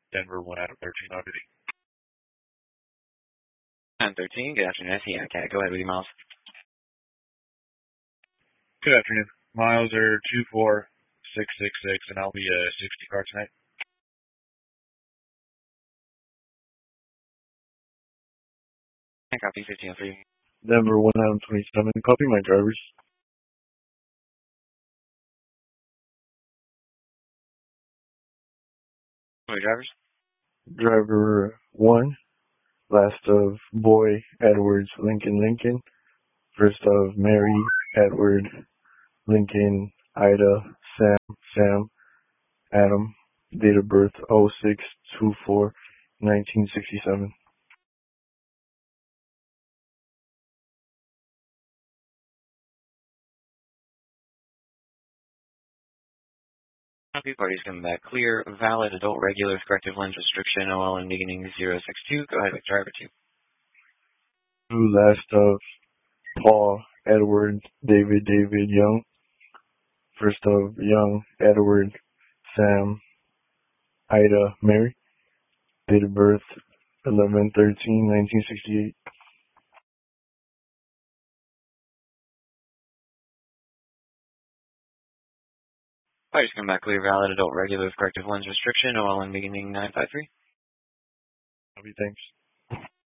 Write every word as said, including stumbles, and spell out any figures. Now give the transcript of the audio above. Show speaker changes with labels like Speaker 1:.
Speaker 1: Denver one out of thirteen on duty.
Speaker 2: nine thirteen, good afternoon, S E M Cat. Go ahead with your miles.
Speaker 1: Good afternoon. Miles are two four six six six, and I'll be a sixty car tonight.
Speaker 2: And copy fifteen oh three.
Speaker 3: Denver one out of twenty-seven. Copy my drivers.
Speaker 2: How many drivers?
Speaker 3: Driver one, last of Boy, Edwards, Lincoln, Lincoln. First of Mary, Edward, Lincoln, Ida, Sam, Sam, Adam. Date of birth oh six two four nineteen sixty-seven.
Speaker 2: Copy, parties coming back clear. Valid, adult, regular, with corrective lens restriction, O L and beginning zero six two. Go ahead with driver two.
Speaker 3: Two, last of Paul, Edward, David, David, Young. First of Young, Edward, Sam, Ida, Mary. Date of birth eleven thirteen nineteen sixty-eight.
Speaker 2: Parties coming back clear. Valid, adult, regular, with corrective lens restriction, O L and beginning nine five three.
Speaker 3: Copy, thanks.